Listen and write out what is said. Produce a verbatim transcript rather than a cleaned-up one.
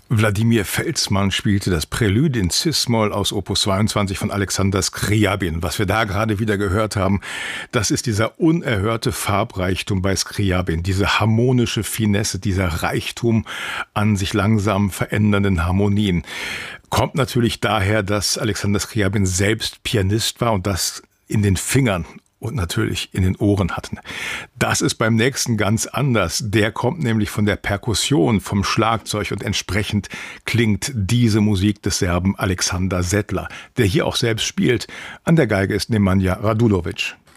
Wladimir Felsmann spielte das Prälude in Cis-Moll aus Opus zweiundzwanzig von Alexander Scriabin. Was wir da gerade wieder gehört haben, das ist dieser unerhörte Farbreichtum bei Scriabin, diese harmonische Finesse, dieser Reichtum an sich langsam verändernden Harmonien. Kommt natürlich daher, dass Alexander Scriabin selbst Pianist war und das in den Fingern und natürlich in den Ohren hatten. Das ist beim nächsten ganz anders. Der kommt nämlich von der Perkussion, vom Schlagzeug und entsprechend klingt diese Musik des Serben Alexander Settler, der hier auch selbst spielt. An der Geige ist Nemanja Radulovic.